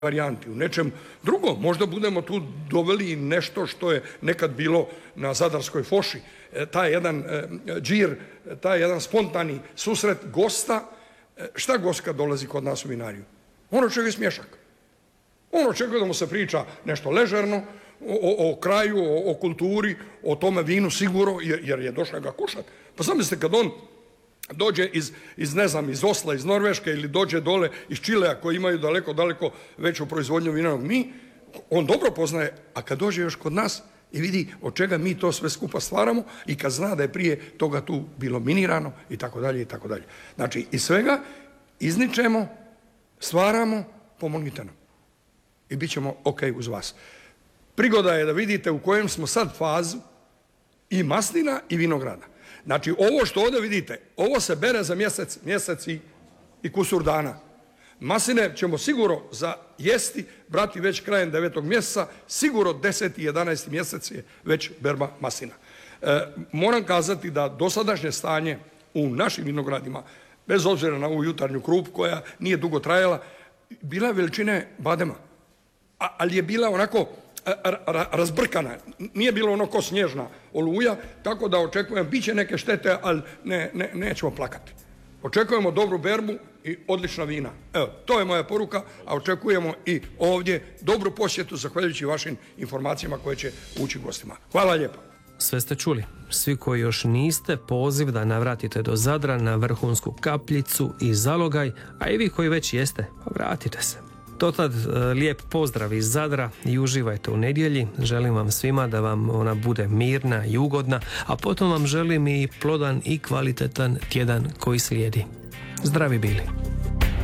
varijanti, u nečem drugom. Možda budemo tu doveli nešto što je nekad bilo na Zadarskoj foši. Taj jedan džir, taj jedan spontani susret gosta. Šta gost kad dolazi kod nas u vinariju? On očekuje smješak. On očekuje da mu se priča nešto ležerno, o kraju, o kulturi, o tome vinu sigurno, jer je došao ga kušat. Pa zamislite kad on dođe iz Osla, iz Norveške ili dođe dole iz Čilea koji imaju daleko veću proizvodnju vinanog, on dobro poznaje, a kad dođe još kod nas i vidi od čega mi to sve skupa stvaramo i kad zna da je prije toga tu bilo minirano i tako dalje i tako dalje. Znači, iz svega izničemo, stvaramo, pomognite nam i bit ćemo ok uz vas. Prigoda je da vidite u kojem smo sad fazu i maslina i vinograda. Znači, ovo što ovdje vidite, ovo se bere za mjesec i kusur dana. Masline ćemo sigurno za jesti brati već krajem 9. mjeseca, sigurno 10. i 11. mjesec je već berba maslina. Moram kazati da dosadašnje stanje u našim vinogradima, bez obzira na ovu jutarnju krupu koja nije dugo trajala, bila je veličine badema, ali je bila onako razbrkana, nije bilo ono ko snježna oluja, tako da očekujem, bit će neke štete, ali nećemo plakati. Očekujemo dobru berbu i odlična vina. Evo, to je moja poruka, a očekujemo i ovdje dobru posjetu zahvaljujući vašim informacijama koje će ući gostima. Hvala lijepa. Sve ste čuli. Svi koji još niste, poziv da navratite do Zadra na Vrhunsku kapljicu i Zalogaj, a i vi koji već jeste, vratite se. Dotad lijep pozdrav iz Zadra i uživajte u nedjelji. Želim vam svima da vam ona bude mirna i ugodna, a potom vam želim i plodan i kvalitetan tjedan koji slijedi. Zdravi bili.